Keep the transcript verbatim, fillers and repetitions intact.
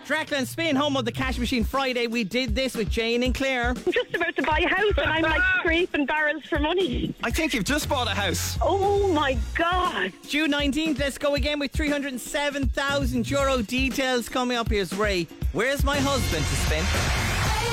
Dracula and Spain, home of the Cash Machine Friday. We did this with Jane and Claire. I'm just about to buy a house and I'm like scraping barrels for money. I think you've just bought a house. Oh my God. June nineteenth, let's go again with three hundred seven thousand euro. Details coming up. Here's Ray. Where's my husband to spin?